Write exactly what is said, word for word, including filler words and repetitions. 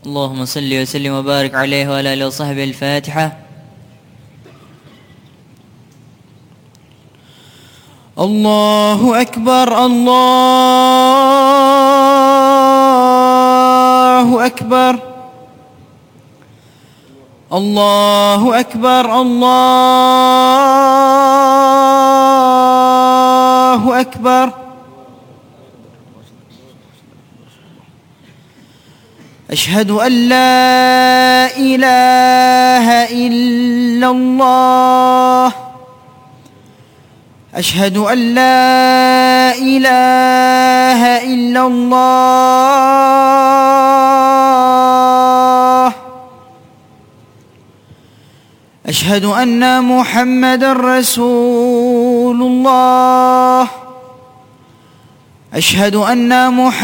اللهم صل وسلم وبارك عليه وعلى آله وصحبه. الفاتحة. الله أكبر الله أكبر الله أكبر الله أكبر. أشهد أن لا إله إلا الله أشهد أن لا إله إلا الله أشهد أن محمدًا رسول الله أشهد أن محمدًا